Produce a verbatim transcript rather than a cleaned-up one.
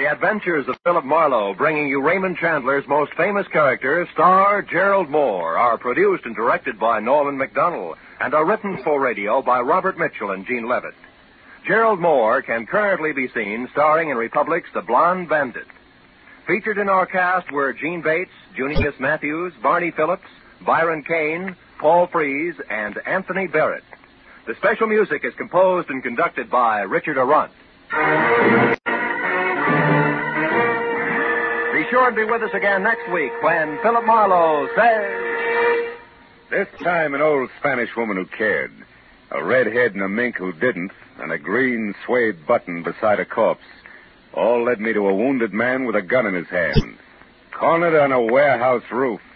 Adventures of Philip Marlowe, bringing you Raymond Chandler's most famous character, star Gerald Moore, are produced and directed by Norman Macdonnell and are written for radio by Robert Mitchell and Gene Levitt. Gerald Moore can currently be seen starring in Republic's The Blonde Bandit. Featured in our cast were Gene Bates, Junius Matthews, Barney Phillips, Byron Kane, Paul Frees, and Anthony Barrett. The special music is composed and conducted by Richard Arant. Be sure and be with us again next week when Philip Marlowe says... This time an old Spanish woman who cared, a redhead and a mink who didn't, and a green suede button beside a corpse, all led me to a wounded man with a gun in his hand, cornered on a warehouse roof.